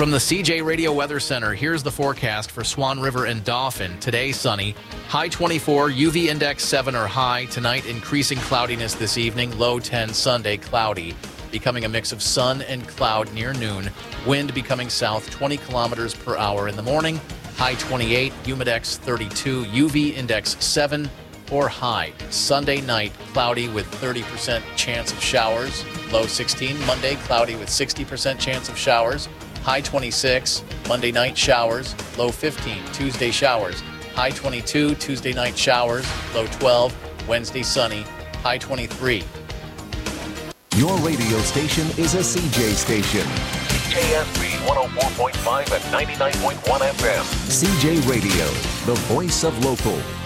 From the CJ Radio Weather Center, here's the forecast for Swan River and Dauphin. Today, sunny. High 24, UV index 7 or high. Tonight, increasing cloudiness this evening. Low 10, Sunday, cloudy. Becoming a mix of sun and cloud near noon. Wind becoming south 20 kilometers per hour in the morning. High 28, humidex 32, UV index 7 or high. Sunday night, cloudy with 30% chance of showers. Low 16, Monday, cloudy with 60% chance of showers. High 26, Monday night showers, low 15, Tuesday showers, high 22, Tuesday night showers, low 12, Wednesday sunny, high 23. Your radio station is a CJ station. KSB 104.5 and 99.1 FM. CJ Radio, the voice of local.